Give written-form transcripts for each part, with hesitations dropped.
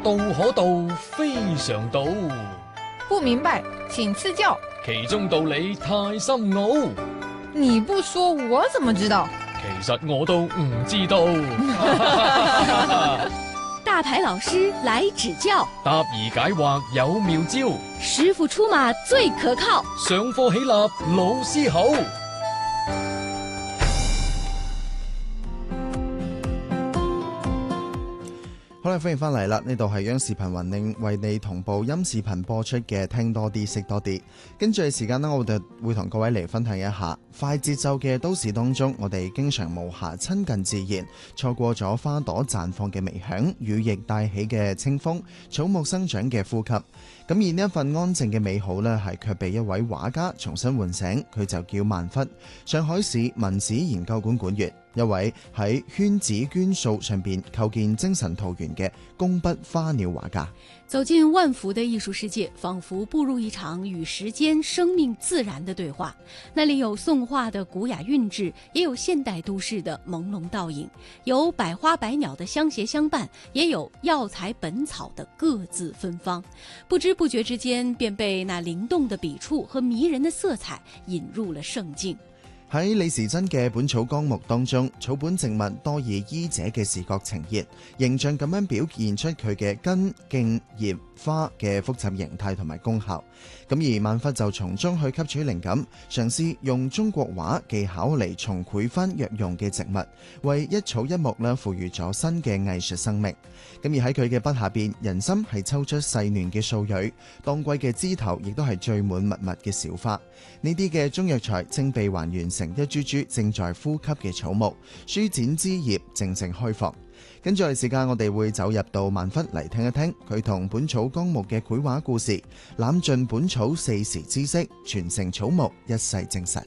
道可道，非常道。 不明白，请赐教。 其中道理太深奧， 你不说我怎么知道？ 其實我都唔知道。 大牌老师来指教， 答疑解惑有妙招， 师傅出马最可靠。 上課起立老師好。 好啦，歡迎翻嚟啦！呢度係央視頻雲令為你同步音視頻播出嘅聽多啲識多啲。跟住嘅時間呢，我哋會同各位嚟分享一下快節奏嘅都市當中，我哋經常無暇親近自然，錯過咗花朵綻放嘅微響，雨翼帶起嘅清風，草木生長嘅呼吸。咁而呢一份安靜嘅美好呢，係卻被一位畫家重新喚醒，佢就叫萬忽，上海市文史研究館館員，一位喺圈子絹素上邊構建精神桃源嘅工筆花鳥畫家。 走進萬幅的藝術世界，仿佛步入一場與時間、生命、自然的對話。那裡有宋畫的古雅韻致，也有現代都市的朦朧倒影，有百花百鳥的相攜相伴，也有藥材本草的各自芬芳。不知不覺之間，便被那靈動的筆觸和迷人的色彩引入了聖境。 喺李時珍嘅《本草綱目》當中，草本植物多以醫者嘅視覺呈現，形象咁樣表現出佢嘅根、莖、葉、花嘅複雜形態同埋功效。咁而萬忽就從中去吸取靈感，嘗試用中國畫技巧嚟重繪翻藥用嘅植物，為一草一木呢賦予咗新嘅藝術生命。咁而喺佢嘅筆下邊，人參係抽出細嫩嘅素蕊，當歸嘅枝頭亦都係綴滿密密嘅小花。呢啲嘅中藥材正被還原成一株株正在呼吸嘅草木，舒展枝葉，靜靜開放。跟住嚟時間，我哋會走入到萬忽嚟聽一聽佢同《本草綱目》嘅繪畫故事，攬盡本草四時知識，傳承草木一世精神。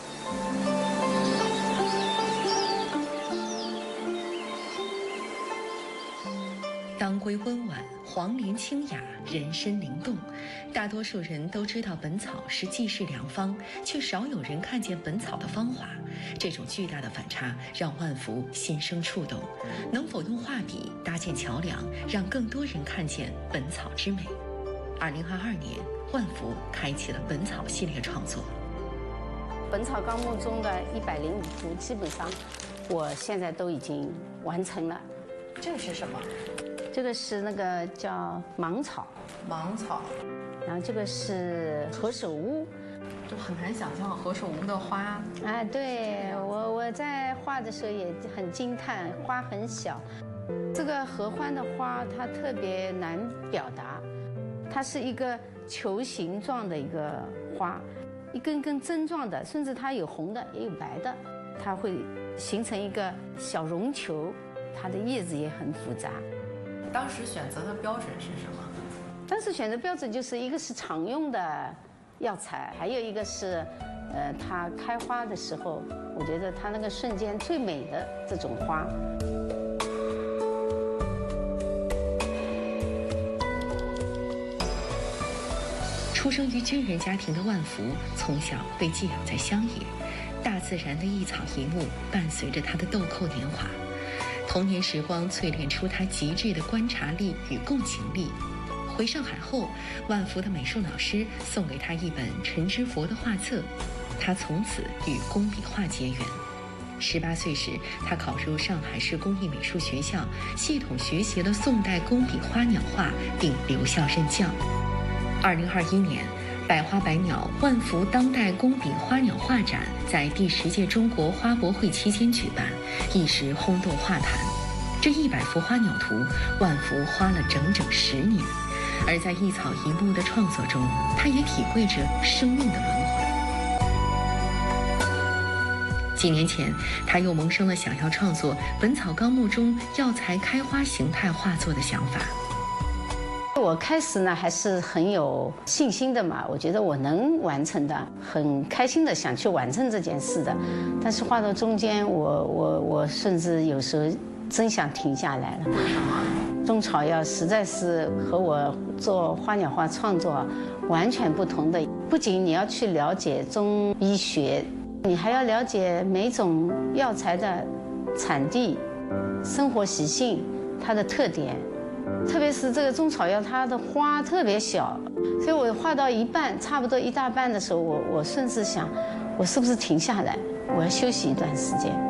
當歸溫婉，黃連清雅，人參靈動。大多數人都知道本草是濟世良方，卻少有人看見本草的芳華。這種巨大的反差讓萬幅心生觸動。能否用畫筆搭建橋梁，讓更多人看見本草之美？2022年，萬幅開啟了本草系列創作。 本草綱目中的105幅，基本上我現在都已經完成了。 這個是什麼？ 這個是那個叫芒草， 芒草， 然後這個是何首烏， 就很難想象何首烏的花。 哎，對，我在畫的時候也很驚嘆，花很小。這個合歡的花它特別難表達，它是一個球形狀的一個花，一根根針狀的，甚至它有紅的也有白的，它會形成一個小絨球，它的葉子也很複雜。 當時選擇的標準是什麼？ 當時選擇標準就是一個是常用的藥材，還有一個是，它開花的時候，我覺得它那個瞬間最美的這種花。 出生於軍人家庭的萬幅，從小被寄養在鄉野，大自然的一草一木伴隨着他的豆蔻年華。童年時光淬煉出他極致的觀察力與共情力。回上海後，萬幅的美術老師送給他一本陳之佛的畫冊，他從此與工筆畫結緣。18歲時，他考入上海市工藝美術學校，系統學習了宋代工筆花鳥畫，並留校任教。2021年，百花百鳥萬幅當代工筆花鳥畫展在第10屆中國花博會期間舉辦，一時轟動畫壇。這100幅花鳥圖，萬幅花了整整10年。而在一草一木的創作中，他也體會着生命的輪迴。幾年前，他又萌生了想要創作《本草綱目》中藥材開花形態畫作的想法。 我開始呢還是很有信心的嘛，我覺得我能完成的，很開心的想去完成這件事的。但是畫到中間，我甚至有時候真想停下來了。為什麼？中草藥實在是和我做花鳥畫創作完全不同的。不僅你要去了解中醫學，你還要了解每種藥材的產地、生活習性、它的特點。 特别是这个中草药，它的花特别小，所以我画到一半，差不多一大半的时候，我甚至想，我是不是停下来，我要休息一段时间。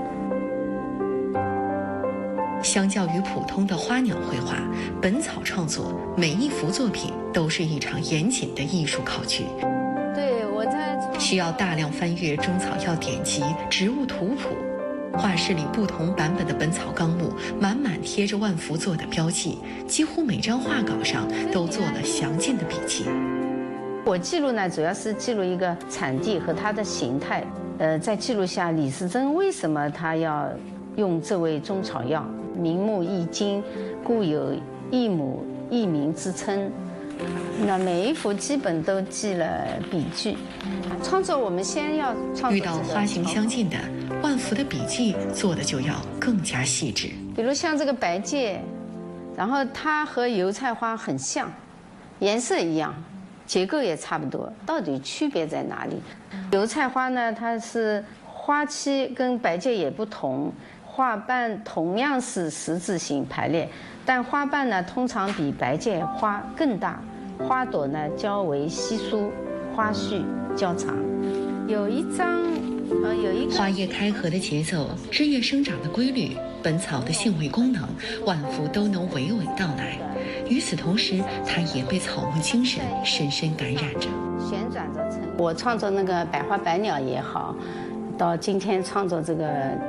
相较于普通的花鸟绘画，本草创作每一幅作品都是一场严谨的艺术考据。 对，我在需要大量翻阅中草药典籍、植物图谱。画室里不同版本的《本草纲目》满满贴着万福做的标记，几乎每张画稿上都做了详尽的笔记。 我记录呢，主要是记录一个产地和它的形态，再记录下李时珍为什么他要用这味中草药，名目易经，故有一母一名之称。那每一幅基本都记了笔句。创作我们先要创作遇到花型相近的，万福的笔记做的就要更加细致。 比如像这个白芥，然后它和油菜花很像，颜色一样，结构也差不多，到底区别在哪里？油菜花呢，它是花期跟白芥也不同，花瓣同样是十字形排列，但花瓣呢通常比白芥花更大，花朵呢较为稀疏，花序较长。有一个花叶开合的节奏，枝叶生长的规律，本草的性味功能，万福都能娓娓道来。与此同时，他也被草木精神深深感染着。 旋转着成我创作那个百花百鸟也好，到今天创作这个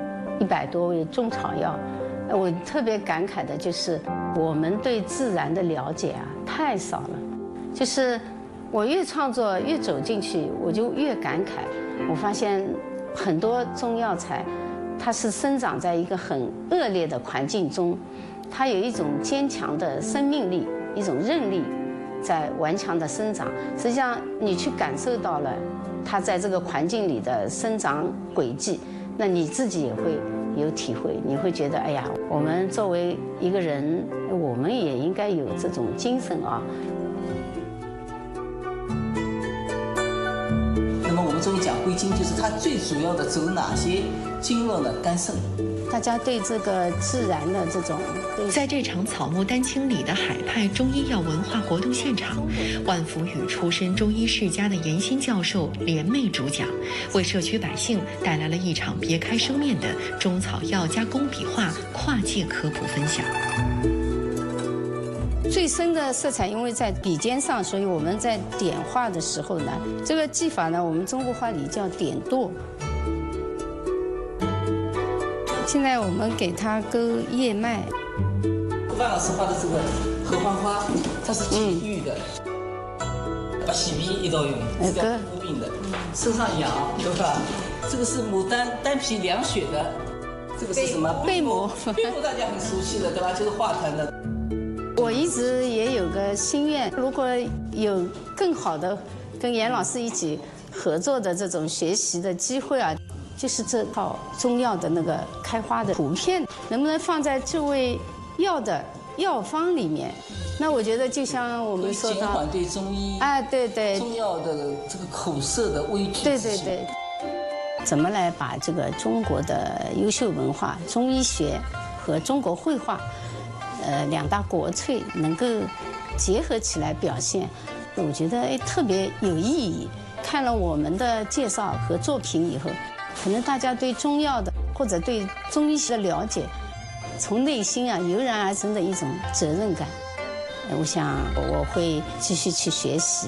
100多味中草药，我特别感慨的就是我们对自然的了解啊太少了。就是我越创作越走进去，我就越感慨。我发现很多中药材，它是生长在一个很恶劣的环境中，它有一种坚强的生命力，一种韧力，在顽强的生长。实际上，你去感受到了它在这个环境里的生长轨迹，那你自己也会有体会。你会觉得，哎呀，我们作为一个人，我们也应该有这种精神啊。 那么我们中医讲归经，就是它最主要的走哪些经络呢？肝肾。 大家对这个自然的这种， 在这场草木丹青里的海派中医药文化活动现场，万福与出身中医世家的严新教授联袂主讲，为社区百姓带来了一场别开生面的中草药加工笔画跨界科普分享。 最深的色彩，因为在笔尖上，所以我们在点画的时候呢，这个技法呢，我们中国话里叫点剁。现在我们给它勾叶脉。 万老师画的这个合欢花，它是解郁的，洗鼻一道用，是要敷病的，身上痒，对吧？这个是牡丹丹皮凉血的，这个是什么？ 贝母。 贝母大家很熟悉的，对吧？就是画坛的。 我一直也有个心愿，如果有更好的跟严老师一起合作的这种学习的机会啊，就是这套中药的那个开花的图片，能不能放在这味药的药方里面？那我觉得就像我们说到， 减缓对中医对中药的这个口舌的畏惧。 对。怎么来把这个中国的优秀文化、中医学和中国绘画？两大国粹能够结合起来表现，我觉得特别有意义。看了我们的介绍和作品以后，可能大家对中药的或者对中医学的了解，从内心啊油然而生的一种责任感。我想我会继续去学习。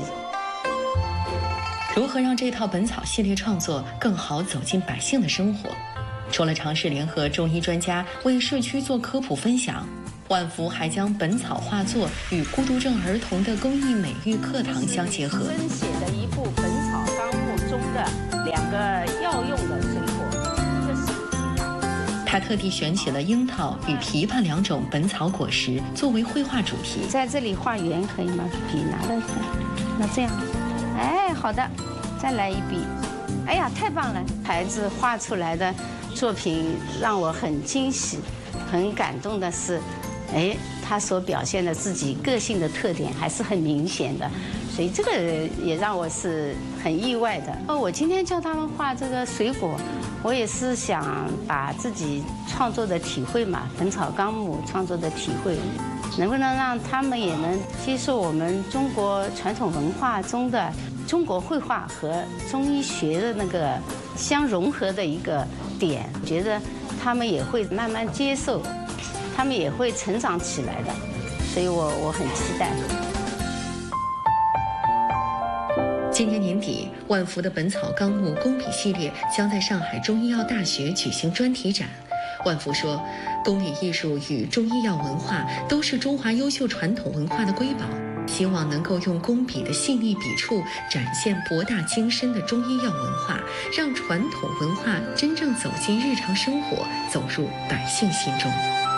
如何让这套本草系列创作更好走进百姓的生活？除了尝试联合中医专家为社区做科普分享，万福还将本草画作与孤独症儿童的公益美育课堂相结合。 分写的一部《本草纲目》中的2个药用的水果，一个是枇杷。 他特地选取了樱桃与枇杷2种本草果实作为绘画主题。 在这里画圆可以吗？笔拿的，那这样，哎，好的，再来一笔。哎呀，太棒了！孩子画出来的作品让我很惊喜，很感动的是，他所表现的自己个性的特点还是很明显的，所以这个也让我是很意外的。我今天叫他们画这个水果，我也是想把自己创作的体会嘛，《本草纲目》创作的体会能不能让他们也能接受我们中国传统文化中的中国绘画和中医学的那个相融合的一个点，觉得他们也会慢慢接受，他们也会成长起来的，所以我很期待。 今年年底，万福的《本草纲目》工笔系列将在上海中医药大学举行专题展。万福说，工笔艺术与中医药文化都是中华优秀传统文化的瑰宝，希望能够用工笔的细腻笔触展现博大精深的中医药文化，让传统文化真正走进日常生活，走入百姓心中。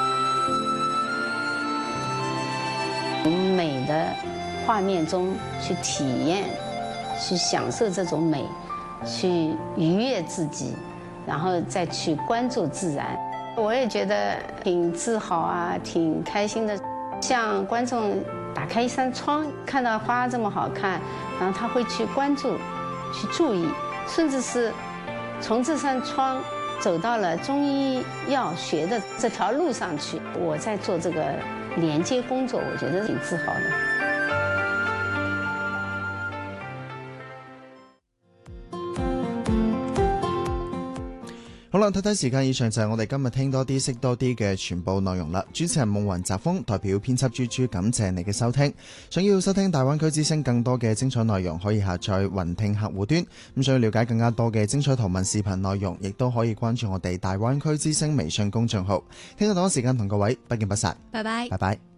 从美的画面中去体验，去享受这种美，去愉悦自己，然后再去关注自然。我也觉得挺自豪啊，挺开心的。像观众打开一扇窗，看到花这么好看，然后他会去关注、去注意，甚至是从这扇窗走到了中医药学的这条路上去。我在做这个连接工作，我觉得挺自豪的。 好啦，睇睇時間，以上就係我哋今日聽多啲識多啲嘅全部內容啦。主持人夢雲澤峰代表編輯豬豬，感謝你嘅收聽。想要收聽大灣區之聲更多嘅精彩內容，可以下載雲聽客戶端。咁想要了解更加多嘅精彩圖文視頻內容，亦都可以關注我哋大灣區之聲微信公眾號。聽得到時間同各位不見不散， 拜拜， 拜拜。